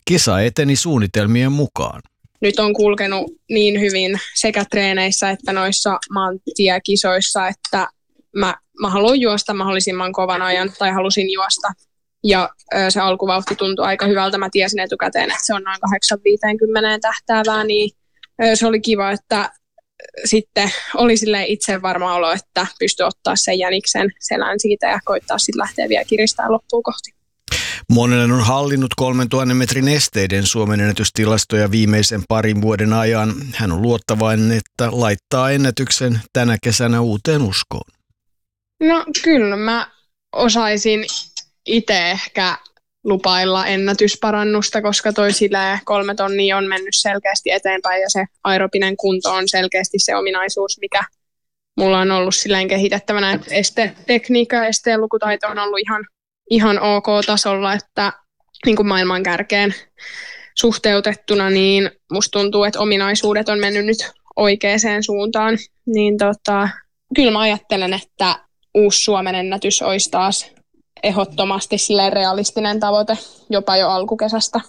Kisa eteni suunnitelmien mukaan. Nyt on kulkenut niin hyvin sekä treeneissä että noissa maantiekisoissa, että mä haluan juosta mahdollisimman kovan ajan tai halusin juosta. Ja se alkuvauhti tuntui aika hyvältä. Mä tiesin etukäteen, että se on noin 8:50 tähtäävää, niin se oli kiva, että sitten oli silleen itse varma olo, että pystyi ottaa sen jäniksen selän siitä ja koittaa sitten lähteä vielä kiristää loppuun kohti. Monen on hallinnut 3000 metrin esteiden Suomen ennätystilastoja viimeisen parin vuoden ajan. Hän on luottavainen, että laittaa ennätyksen tänä kesänä uuteen uskoon. No kyllä, mä osaisin itse ehkä lupailla ennätysparannusta, koska toi 3 tonnia on mennyt selkeästi eteenpäin ja se aerobinen kunto on selkeästi se ominaisuus, mikä mulla on ollut silleen kehitettävänä. Estetekniikka ja esteen lukutaito on ollut ihan ok tasolla, että niin kuin maailman kärkeen suhteutettuna, niin musta tuntuu, että ominaisuudet on mennyt nyt oikeaan suuntaan. Niin kyllä mä ajattelen, että uusi Suomen ennätys olisi taas ehdottomasti silleen realistinen tavoite jopa jo alkukesästä.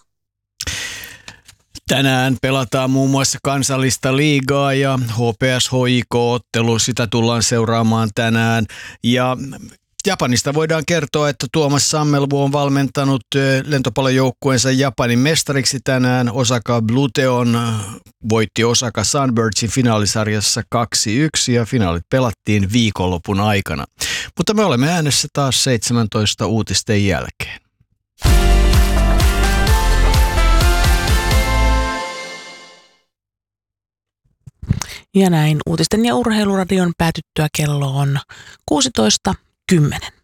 Tänään pelataan muun muassa kansallista liigaa ja HPS-HJK-ottelu, sitä tullaan seuraamaan tänään. Ja Japanista voidaan kertoa, että Tuomas Sammelvu on valmentanut lentopallojoukkueensa Japanin mestariksi tänään. Osaka Bluteon voitti Osaka Sunbirdsin finaalisarjassa 2-1 ja finaalit pelattiin viikonlopun aikana. Mutta me olemme äänessä taas 17 uutisten jälkeen. Ja näin uutisten ja urheiluradion päätyttyä kello on 16:10.